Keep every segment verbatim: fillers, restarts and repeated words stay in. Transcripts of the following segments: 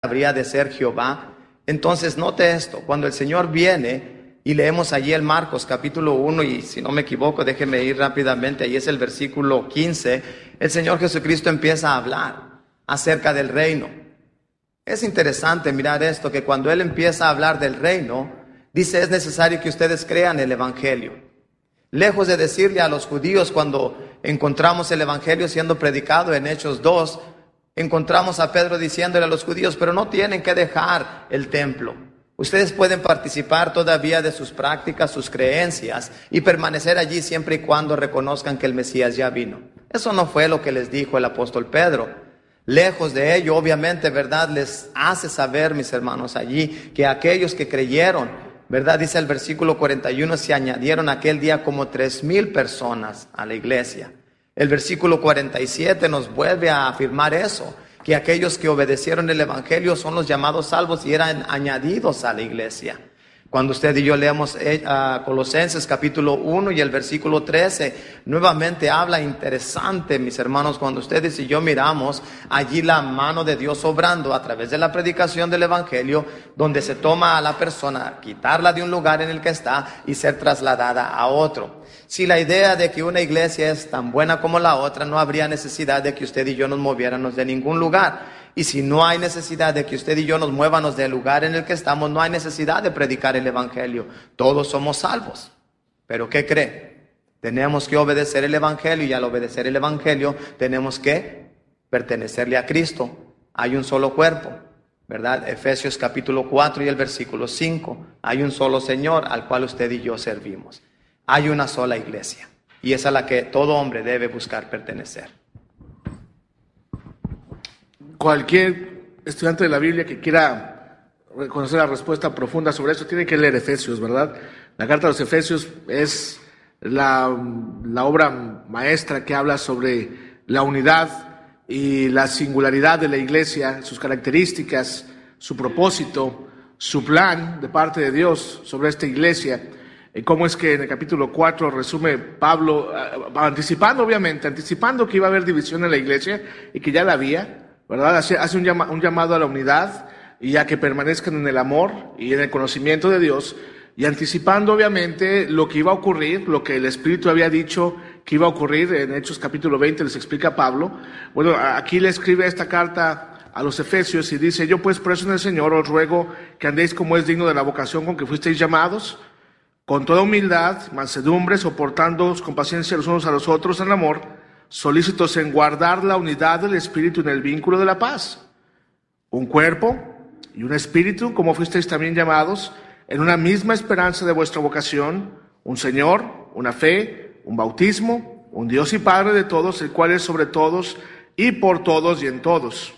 habría de ser Jehová. Entonces note esto, cuando el Señor viene, y leemos allí el Marcos capítulo uno, y si no me equivoco, déjeme ir rápidamente, ahí es el versículo quince, el Señor Jesucristo empieza a hablar acerca del reino. Es interesante mirar esto, que cuando Él empieza a hablar del reino, dice: es necesario que ustedes crean el Evangelio. Lejos de decirle a los judíos, cuando encontramos el Evangelio siendo predicado en Hechos dos, encontramos a Pedro diciéndole a los judíos: pero no tienen que dejar el templo. Ustedes pueden participar todavía de sus prácticas, sus creencias, y permanecer allí siempre y cuando reconozcan que el Mesías ya vino. Eso no fue lo que les dijo el apóstol Pedro. Lejos de ello, obviamente, ¿verdad?, les hace saber, mis hermanos, allí, que aquellos que creyeron, ¿verdad?, dice el versículo cuarenta y uno, se añadieron aquel día como tres mil personas a la iglesia. El versículo cuarenta y siete nos vuelve a afirmar eso, que aquellos que obedecieron el Evangelio son los llamados salvos y eran añadidos a la iglesia. Cuando usted y yo leemos eh, uh, Colosenses capítulo uno y el versículo trece, nuevamente habla interesante, mis hermanos, cuando ustedes y yo miramos allí la mano de Dios obrando a través de la predicación del Evangelio, donde se toma a la persona, quitarla de un lugar en el que está y ser trasladada a otro. Si la idea de que una iglesia es tan buena como la otra, no habría necesidad de que usted y yo nos moviéramos de ningún lugar. Y si no hay necesidad de que usted y yo nos muévanos del lugar en el que estamos, no hay necesidad de predicar el Evangelio. Todos somos salvos. ¿Pero qué cree? Tenemos que obedecer el Evangelio, y al obedecer el Evangelio tenemos que pertenecerle a Cristo. Hay un solo cuerpo, ¿verdad? Efesios capítulo cuatro y el versículo cinco. Hay un solo Señor al cual usted y yo servimos. Hay una sola iglesia, y es a la que todo hombre debe buscar pertenecer. Cualquier estudiante de la Biblia que quiera conocer la respuesta profunda sobre esto tiene que leer Efesios, ¿verdad? La carta de los Efesios es la, la obra maestra que habla sobre la unidad y la singularidad de la iglesia, sus características, su propósito, su plan de parte de Dios sobre esta iglesia. Y cómo es que en el capítulo cuatro resume Pablo, anticipando obviamente, anticipando que iba a haber división en la iglesia y que ya la había, ¿verdad? Hace, hace un, llama, un llamado a la unidad y a que permanezcan en el amor y en el conocimiento de Dios, y anticipando obviamente lo que iba a ocurrir, lo que el Espíritu había dicho que iba a ocurrir. En Hechos capítulo veinte les explica Pablo. Bueno, aquí le escribe esta carta a los Efesios y dice: yo pues preso en el Señor os ruego que andéis como es digno de la vocación con que fuisteis llamados, con toda humildad, mansedumbre, soportándoos con paciencia los unos a los otros en amor, solícitos en guardar la unidad del Espíritu en el vínculo de la paz. Un cuerpo y un espíritu, como fuisteis también llamados, en una misma esperanza de vuestra vocación, un Señor, una fe, un bautismo, un Dios y Padre de todos, el cual es sobre todos y por todos y en todos.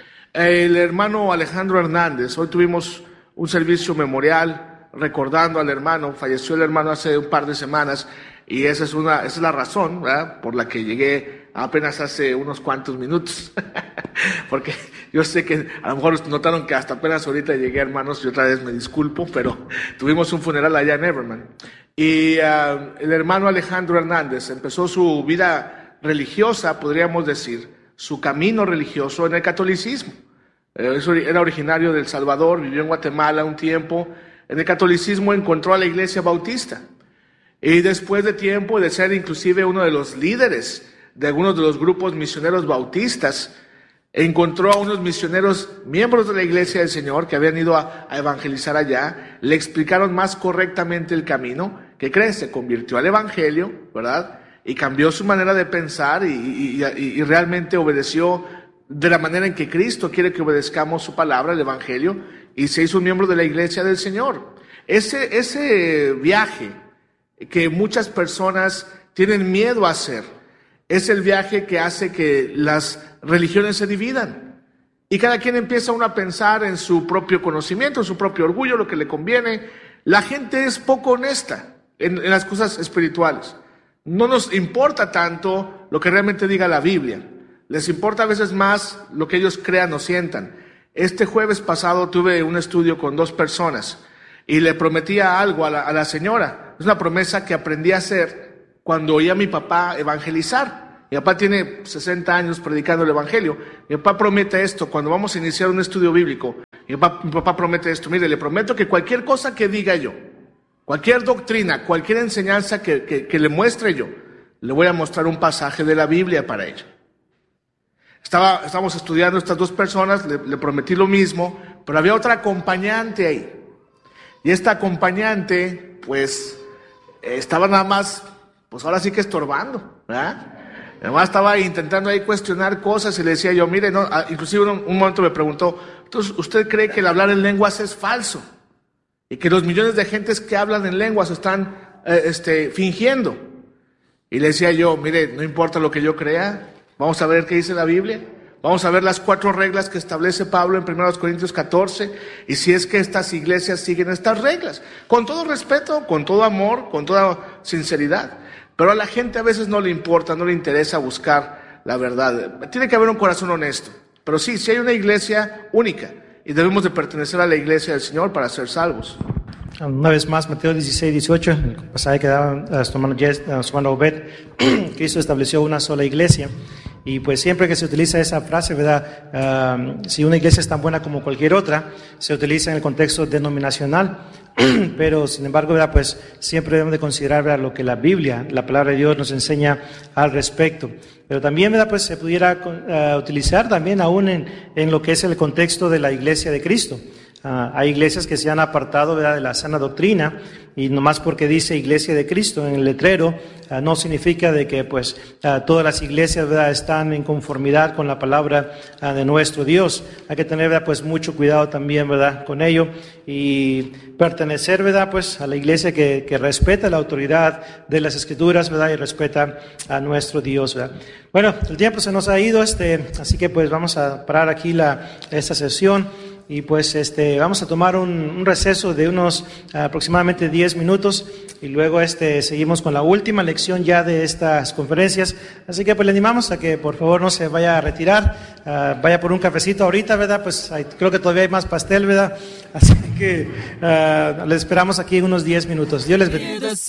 El hermano Alejandro Hernández, hoy tuvimos un servicio memorial recordando al hermano. Falleció el hermano hace un par de semanas, y esa es una, esa es la razón, ¿verdad?, por la que llegué apenas hace unos cuantos minutos. Porque yo sé que a lo mejor notaron que hasta apenas ahorita llegué, hermanos, y otra vez me disculpo, pero tuvimos un funeral allá en Everman. Y uh, el hermano Alejandro Hernández empezó su vida religiosa, podríamos decir, su camino religioso en el catolicismo. Eh, era originario de El Salvador, vivió en Guatemala un tiempo. En el catolicismo encontró a la iglesia bautista. Y después de tiempo de ser inclusive uno de los líderes de algunos de los grupos misioneros bautistas, encontró a unos misioneros, miembros de la iglesia del Señor, que habían ido a, a evangelizar allá. Le explicaron más correctamente el camino. ¿Qué crees? Se convirtió al evangelio, ¿verdad? Y cambió su manera de pensar y, y, y, y realmente obedeció de la manera en que Cristo quiere que obedezcamos su palabra, el evangelio, y se hizo un miembro de la iglesia del Señor. Ese, ese viaje que muchas personas tienen miedo a hacer, es el viaje que hace que las religiones se dividan. Y cada quien empieza uno a pensar en su propio conocimiento, en su propio orgullo, lo que le conviene. La gente es poco honesta en, en las cosas espirituales. No nos importa tanto lo que realmente diga la Biblia. Les importa a veces más lo que ellos crean o sientan. Este jueves pasado tuve un estudio con dos personas y le prometía algo a la, a la señora. Es una promesa que aprendí a hacer cuando oía a mi papá evangelizar. Mi papá tiene sesenta años predicando el evangelio. Mi papá promete esto: cuando vamos a iniciar un estudio bíblico, Mi papá, mi papá promete esto, mire, le prometo que cualquier cosa que diga yo, cualquier doctrina, cualquier enseñanza que, que, que le muestre yo, le voy a mostrar un pasaje de la Biblia para ella. Estaba, estábamos estudiando estas dos personas, le, le prometí lo mismo, pero había otra acompañante ahí. Y esta acompañante, pues, estaba nada más, pues ahora sí que estorbando, ¿verdad? Además estaba intentando ahí cuestionar cosas y le decía yo, mire, no, inclusive un, un momento me preguntó, entonces, ¿usted cree que el hablar en lenguas es falso? Y que los millones de gentes que hablan en lenguas están eh, este, fingiendo. Y le decía yo, mire, no importa lo que yo crea, vamos a ver qué dice la Biblia, vamos a ver las cuatro reglas que establece Pablo en primera Corintios catorce, y si es que estas iglesias siguen estas reglas, con todo respeto, con todo amor, con toda sinceridad. Pero a la gente a veces no le importa, no le interesa buscar la verdad. Tiene que haber un corazón honesto. Pero sí, sí hay una iglesia única y debemos de pertenecer a la iglesia del Señor para ser salvos. Una vez más, Mateo dieciséis, dieciocho, el pasaje que daba su hermano, su hermano Obed, Cristo estableció una sola iglesia. Y pues siempre que se utiliza esa frase, ¿verdad? Uh, si una iglesia es tan buena como cualquier otra, se utiliza en el contexto denominacional. Pero sin embargo, ¿verdad? Pues siempre debemos de considerar, ¿verdad? Lo que la Biblia, la palabra de Dios nos enseña al respecto. Pero también, ¿verdad? Pues se pudiera uh, utilizar también aún en, en lo que es el contexto de la iglesia de Cristo. Uh, hay iglesias que se han apartado, ¿verdad? De la sana doctrina, y nomás porque dice iglesia de Cristo en el letrero, uh, no significa de que pues uh, todas las iglesias, ¿verdad? Están en conformidad con la palabra uh, de nuestro Dios. Hay que tener, ¿verdad? Pues mucho cuidado también, ¿verdad? Con ello, y pertenecer, ¿verdad? Pues a la iglesia que, que respeta la autoridad de las Escrituras, ¿verdad? Y respeta a nuestro Dios, ¿verdad? Bueno, el tiempo se nos ha ido, este, así que pues vamos a parar aquí la, esta sesión. Y pues este vamos a tomar un, un receso de unos uh, aproximadamente diez minutos y luego este seguimos con la última lección ya de estas conferencias. Así que pues le animamos a que por favor no se vaya a retirar, uh, vaya por un cafecito ahorita, ¿verdad? Pues hay, creo que todavía hay más pastel, ¿verdad? Así que uh, le esperamos aquí en unos diez minutos. Dios les bendiga.